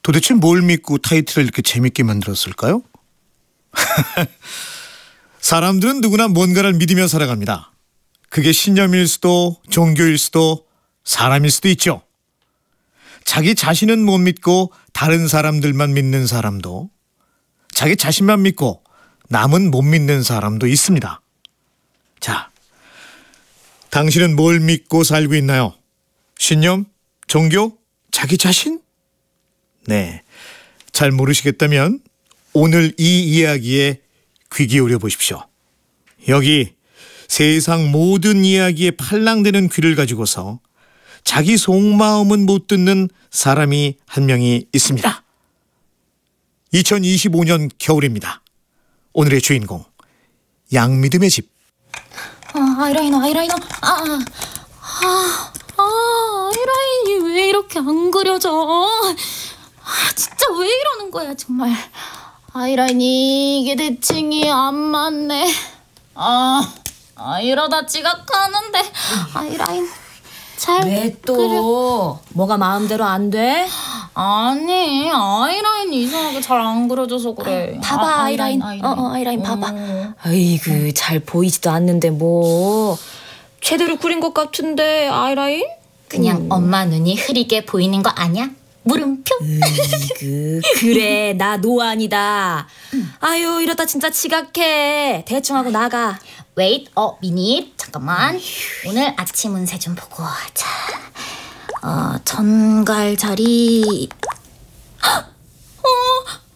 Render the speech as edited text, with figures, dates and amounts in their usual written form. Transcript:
도대체 뭘 믿고 타이틀을 이렇게 재밌게 만들었을까요? 사람들은 누구나 뭔가를 믿으며 살아갑니다. 그게 신념일 수도 종교일 수도 사람일 수도 있죠. 자기 자신은 못 믿고 다른 사람들만 믿는 사람도, 자기 자신만 믿고 남은 못 믿는 사람도 있습니다. 자, 당신은 뭘 믿고 살고 있나요? 신념? 종교? 자기 자신? 네, 잘 모르시겠다면 오늘 이 이야기에 귀 기울여 보십시오. 여기 세상 모든 이야기에 팔랑대는 귀를 가지고서 자기 속마음은 못 듣는 사람이 한 명이 있습니다. 2025년 겨울입니다. 오늘의 주인공, 양미듬의 집. 아이라이너. 아이라인이 왜 이렇게 안 그려져? 진짜 왜 이러는 거야 정말. 아이라인이 이게 대칭이 안 맞네. 이러다 지각하는데. 아이라인 잘 왜 또 뭐가 마음대로 안 돼? 아니 아이라인이 이상하게 잘 안 그려져서 그래. 봐봐 아이라인. 아이라인 봐봐. 아이고 잘 보이지도 않는데 뭐 제대로 그린 것 같은데 아이라인? 그냥 엄마 눈이 흐리게 보이는 거 아니야? 물음표. 그래 나 노안이다. 아유 이러다 진짜 지각해. 대충 하고 나가. Wait a minute. 잠깐만. 오늘 아침 운세 좀 보고. 자, 전갈 자리.